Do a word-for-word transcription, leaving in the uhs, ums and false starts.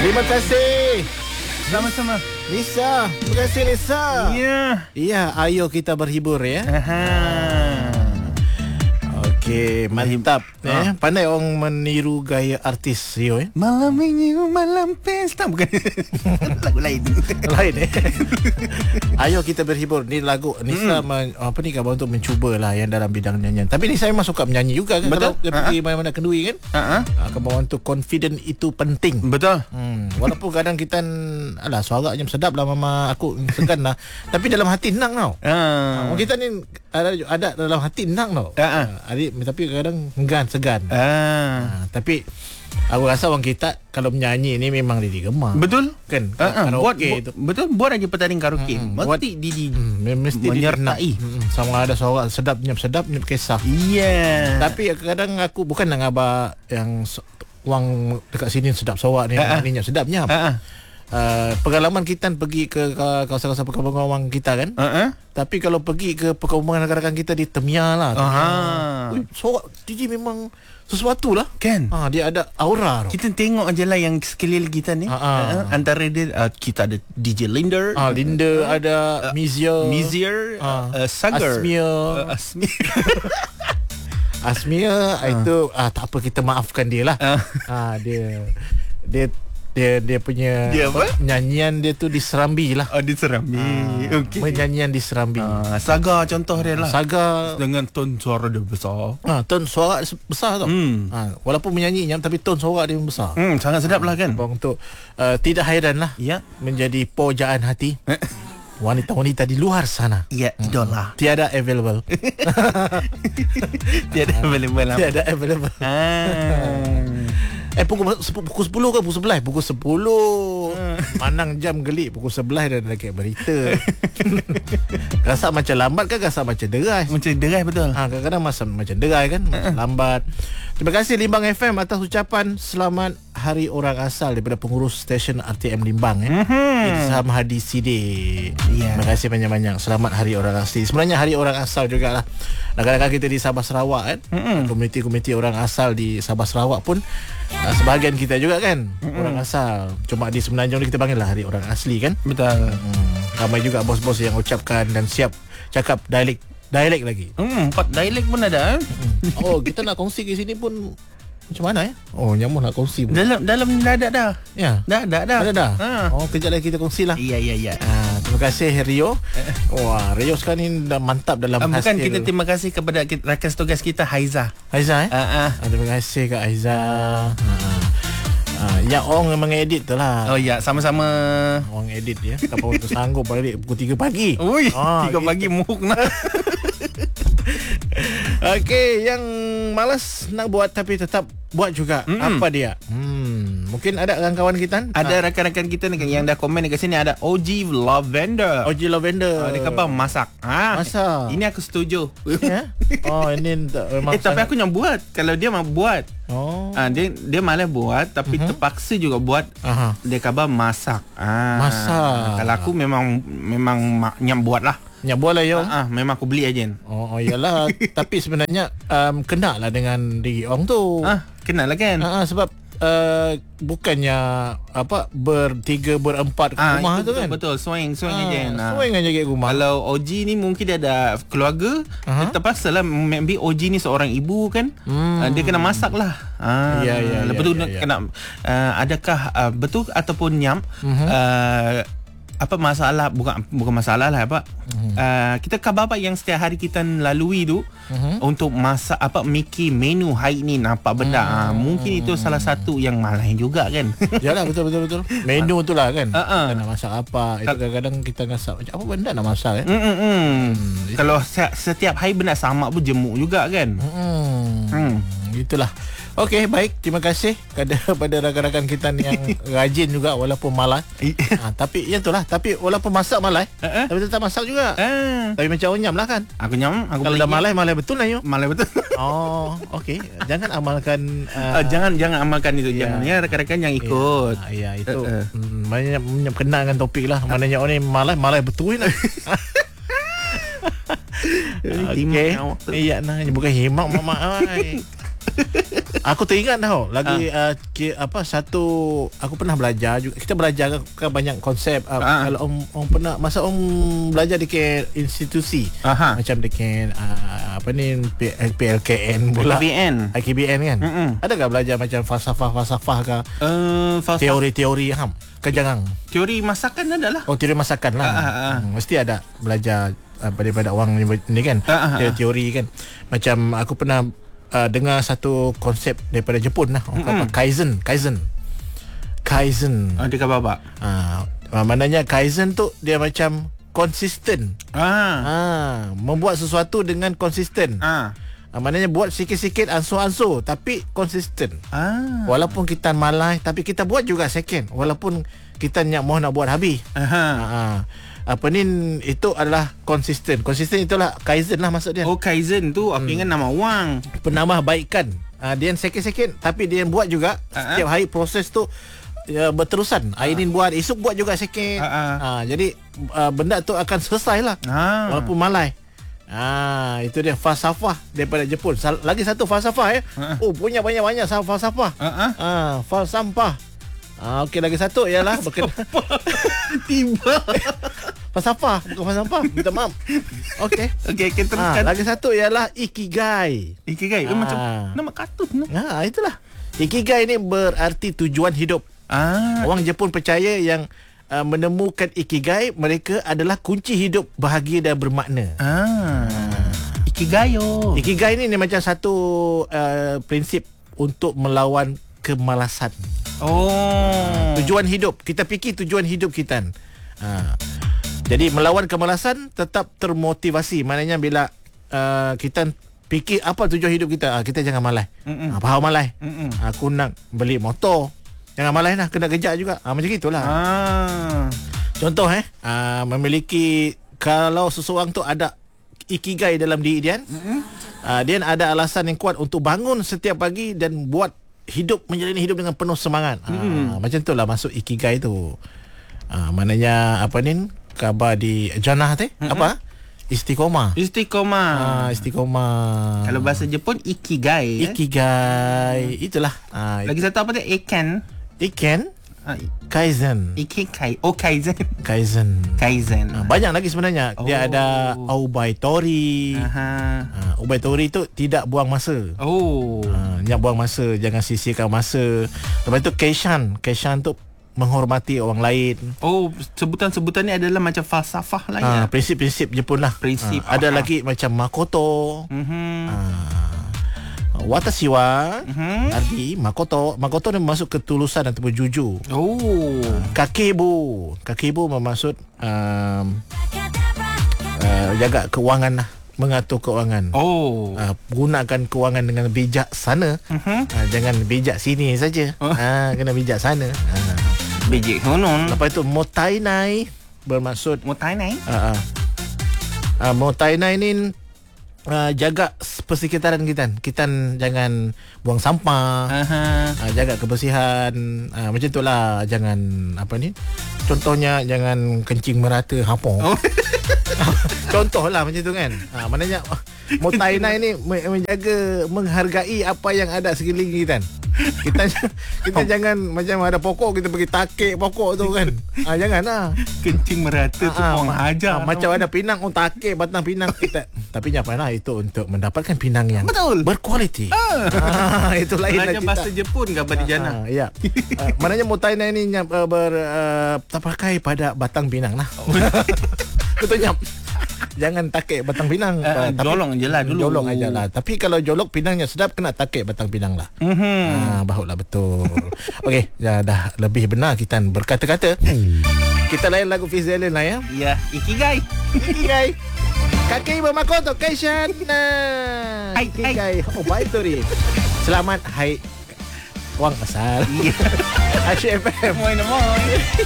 Terima kasih. Sama-sama. Nisa, terima kasih Nisa. Ya. Iya, ayo kita berhibur ya. Aha. Okey, mantap. Ha. Eh, pandai orang meniru gaya artis Rio eh. Malam minggu, malam pesta. Bukan lagu lain. Lain eh. Ayo kita berhibur. Ni lagu Nisa Hmm. men, apa ni khabar untuk mencuba lah yang dalam bidang nyanyian. Tapi Nisa memang suka menyanyi juga kan. Betul. Kalau dia Ha-ha. pergi mana-mana kenduri kan. Ha. Khabar untuk confident itu penting. Betul. Hmm, walaupun kadang kita alah suaranya sedap lah mama aku segan lah. Tapi dalam hati tenang tau. Ah. Orang kita ni ada ada dalam hati tenang tau. Ha. Adik, tapi kadang enggan segan. Ah. Ha, tapi aku rasa orang kita kalau menyanyi ni memang dia digemar. Betul. Kan? Ah, ah. Buat, Karaoke bu- tu. betul, buat aja pertandingan karaoke. Hmm, Mesti buat- di, di Hmm, mesti menyertai. dia hmm, sama ada suara sedap nyap sedap nyap kisah. Iya. Tapi kadang aku bukan nak ngabar yang so- orang dekat sini sedap sorak ni, Ha, ha. ni nyap sedap nyap. Ha. Uh, pengalaman kita pergi ke ke kawasan-kawasan perkampungan orang kita kan. Ha. Tapi kalau pergi ke perkampungan rakan-rakan kita di Temia lah. Aha. Ui, sorak D J memang sesuatu lah. Kan? Ha, dia ada aura tu. Kita tengok aja lah yang sekeliling kita ni. Ha, ha. Uh, antara dia uh, kita ada D J Linder, Ah, Linda ada Mizia, Mizier, Ah. uh, Sagar, Asmia. uh, Asmia. Asmia itu ah, tak apa kita maafkan dia lah. Ah. Ah, dia dia dia dia punya Dia apa? nyanyian dia tu di Serambi lah. Oh, di Serambi. Ah, Okey. Menyanyian di Serambi. Uh, Sagar contoh dia lah. Saga Dengan ton suara dia besar. ah, ton suara se- besar tau. Hmm. Ah, walaupun menyanyi nyam tapi ton suara dia besar. Hmm, sangat sedap lah kan? Bang untuk uh, tidak hairan lah Ya. menjadi pojaan hati wanita-wanita di luar sana. Ya, idola. Tiada available. Tiada available lah. Tiada available. Ah. Eh pukul, pukul sepuluh ke pukul sebelas? Pukul sepuluh. Manang jam gelik pukul sebelas dah dekat berita. Rasa macam lambat kan, rasa macam deras. Macam derai betul. Ha, kadang-kadang masa macam derai kan, macam lambat. Terima kasih Limbang F M atas ucapan selamat Hari Orang Asal daripada pengurus stesen R T M Limbang eh. Ilham Hadi Sidik. Ya. Terima kasih banyak-banyak. Selamat Hari Orang Asli. Sebenarnya Hari Orang Asal jugalah. Rakan-rakan kita di Sabah Sarawak kan. Komuniti-komuniti orang asal di Sabah Sarawak pun uh, sebahagian kita juga kan. Orang asal. Cuma di Semenanjung ni kita panggil lah Hari Orang Asli kan. Betul. Hmm, ramai juga bos-bos yang ucapkan dan siap cakap dialek dialek lagi. Hmm, empat dialek pun ada. Eh? Oh, kita nak kongsi ke sini pun macam mana ya? Oh, nyamun nak kongsi pun. Dalam dalam dah ada dah. Ya. Dah dah dah. Ada dah. Ha. Oh, kejap lagi kita kongsi lah. Iya iya iya. Ah, terima kasih Rio. Wah, Rio sekarang ni dah mantap dalam Uh, bukan hasil. kita terima kasih kepada kita, rakan tugas kita Haiza. Aiza eh? Ah ah. Ah, terima kasih Kak Aiza. Ah. Ah, yang orang memang edit tu lah. Oh ya, sama-sama. Orang edit dia. Tak apa untuk sanggup balik pukul tiga pagi. Ui, Ah, tiga gitu. pagi muhuk nak. Okey, yang malas nak buat tapi tetap buat juga. Mm-mm. Apa dia? Hmm, mungkin ada kawan-kawan kita Ada rakan-rakan kita ni yang dah komen dekat sini, ada O G Lavender. O G Lavender. Oh, dia kata masak. Ha. Masak. Ini aku setuju. Ya? Oh, ini tak- memang Eh tapi sangat- aku yang buat. Kalau dia mau buat, Oh. ah dia dia malah buat tapi uh-huh. terpaksa juga buat. Aha. Dia kata masak. Ah. Masak. Kalau aku memang memang ma- nyam buat lah. Nyak boleh yo. Ah, ah, memang aku beli aja. Oh, oh iyalah. Tapi sebenarnya um, kena lah dengan diri orang tu. Ah, kenal lah kan? Ah, sebab uh, bukannya apa bertiga berempat ke Ah, rumah itu tu kan. betul, swing swing Ah, aja. Ah. swing aja kat rumah. Kalau O G ni mungkin dia ada keluarga, Aha. dia terpaksa lah, maybe O G ni seorang ibu kan, Hmm. uh, dia kena masak lah. Ah, Ya, ya, lepas ya, tu ya, nak ya. kena uh, adakah uh, betul ataupun nyam Mhm. uh, apa masalah, bukan bukan masalah lah apa. Mhm. Uh, kita khabar apa yang setiap hari kita lalui tu Mhm. untuk masak apa mikir menu hari ni nampak benda. Hmm. Ah, mungkin itu salah satu yang malah juga kan. Yalah, betul betul betul. Menu tu lah kan. Ah, ah. Kita nak masak apa? Itu kadang-kadang kita masak macam apa benda nak masak eh. Mm, mm, mm. Hmm. Kalau se- setiap hari benda sama pun jemuk juga kan. Hmm. Hmm. Itulah. Okey, baik. Terima kasih kepada pada rakan-rakan kita ni yang rajin juga walaupun malas. ha, tapi yang itulah, tapi walaupun masak malas, Uh-uh. tapi tetap masak juga. Ah, Tapi macam Onyam lah kan. aku nyam, aku Kalau beli. dah malas, malas betul lah yo. Malah betul. Oh, okey. Jangan amalkan Uh, uh, jangan jangan amalkan itu, ya. jangan ya rakan-rakan yang ikut. Ya, ya itu. Uh, uh. Hmm, banyak banyak kena dengan topik lah. Maknanya orang ni malas, malas betul lah. Okey. Himak. Iya nah, bukan himak mak ai. Aku teringat tau lagi uh. Uh, ki, apa satu aku pernah belajar juga. Kita belajar kan banyak konsep uh, uh. Kalau om, om pernah masa om belajar di ke institusi uh-huh. macam dekat uh, apa ni P L K N pula, I K B N kan. Mm-mm. Ada tak belajar macam falsafah-falsafah ke uh, falsafah. Teori-teori ham kejangan. Teori masakan adalah. Oh, teori masakan lah. Uh, uh, uh. Hmm, mesti ada belajar uh, daripada orang ni kan. Uh, uh, teori kan. Macam aku pernah Uh, dengar satu konsep daripada Jepun lah. Mm-hmm. Kaizen, Kaizen. Kaizen. Ah, dia kata apa? Ah, uh, maknanya Kaizen tu dia macam konsisten. Ah. Ah, membuat sesuatu dengan konsisten. Ah. Uh, maknanya buat sikit-sikit ansur-ansur tapi konsisten. Ah. Walaupun kita malas tapi kita buat juga second walaupun kita nak mau nak buat habis. Aha. Ah. Apa ni itu adalah konsisten. Konsisten itulah Kaizen lah maksud dia. Oh, Kaizen tu apa hmm. nama wang? Penambahbaikan. Uh, dia sikit-sikit tapi dia buat juga uh-huh. setiap hari proses tu ya, berterusan. Hari uh-huh. ni buat, esok buat juga sikit. Uh-huh. Uh, jadi uh, benda tu akan selesai lah. Uh-huh. Walaupun malai. Ah, itu dia falsafah daripada Jepun. Lagi satu falsafah ya. Uh-huh. Oh, punya banyak-banyak falsafah. Uh-huh. Ah, falsampah. Ah, okey, lagi satu ialah berkenaan tiba falsafah, bukan falsafah. Minta maaf. Okey. Okey, kita teruskan. Ah, lagi satu ialah ikigai. Ikigai ah. macam nama kartun. Ah, itulah. Ikigai ni berarti tujuan hidup. Ah. Orang Jepun percaya yang uh, menemukan ikigai mereka adalah kunci hidup bahagia dan bermakna. Ah. Ikigai oh. Ikigai ni, ni macam satu uh, prinsip untuk melawan kemalasan. Oh. Tujuan hidup. Kita fikir tujuan hidup kita. Ha. Jadi melawan kemalasan tetap termotivasi. Maknanya bila uh, kita fikir apa tujuan hidup kita, uh, kita jangan malas. Ha, faham malas? Aku nak beli motor. Jangan malas lah, kena kejar juga. Ha, macam gitulah. Ah. Contoh eh, uh, memiliki kalau seseorang tu ada ikigai dalam diri dia, uh, dia ada alasan yang kuat untuk bangun setiap pagi dan buat hidup, menjalani hidup dengan penuh semangat. Hmm. Ha, macam tu lah masuk ikigai tu. Ha, maknanya apa ni? Khabar di jannah teh? Hmm. Apa? Istiqomah. Istiqomah. Ha, istiqomah. Kalau bahasa Jepun ikigai. Ikigai. Eh? Itulah. Ha, lagi satu apa tu? Iken. Iken. Kaizen. Ikigai. Oh, Kaizen. Kaizen. Kaizen. Ha, banyak lagi sebenarnya. Oh. Dia ada Obaitori. Aha. Ha, Obaitori tu tidak buang masa. Oh. Ha, jangan buang masa, jangan sisihkan masa. Lepas tu Keishan. Keishan tu menghormati orang lain. Oh, sebutan-sebutan ni adalah macam falsafah lah ya. Ha, prinsip-prinsip Jepun lah. Prinsip. Ha, ada lagi macam Makoto. Mhm. Ha, Watashi wa uh-huh. arti Makoto. Makoto ni bermaksud ketulusan ataupun jujur. Oh. Kakebo. Kakebo bermaksud um, uh, jaga keuangan lah, mengatur keuangan. Oh. Uh, gunakan keuangan dengan bijaksana. Uh-huh. Uh, jangan bijak sini saja. Oh. Uh, kena bijak sana. Uh. Bijak konon. Lepas itu motainai bermaksud motainai. Uh, uh, uh, motainai ni Uh, jaga persekitaran kita. Kita jangan buang sampah. Uh-huh. Uh, jaga kebersihan. Uh, macam itulah. Jangan apa ni? Contohnya jangan kencing merata apa. Oh. Contohlah macam tu kan. Uh, maknanya motainai ni menjaga, menghargai apa yang ada sekeliling kita. Kita kita oh. jangan macam ada pokok kita pergi takik pokok tu kan. Ah, janganlah. Kencing merata tu ah, orang hajar. Ah, macam ada pinang on takik batang pinang kita. Tapi janganlah itu untuk mendapatkan pinang yang betul, berkualiti. Ah, itu lain lah cerita. Bahasa Jepun ke Abadi Jana? Ah, ya. Ah, maknanya motainai ni uh, ber uh, terpakai pada batang pinang lah. Oh. Betul nyap. Jangan takik batang pinang. Uh, tapi, jolong je lah dulu. Jolong aja lah. Tapi kalau jolok pinangnya sedap, kena takik batang pinang lah. Mm-hmm. Ah, bahulah betul. Okey, ya, dah lebih benar kita berkata-kata. Kita lain lagu Fizzalin lah ya. Ya, Ikigai. Ikigai. Kaki Makoto Keishan. Nah, hai, Ikigai. Hai. Oh, baik tu ni. Selamat hai. Wang asal. Asyik F M. Moin moin.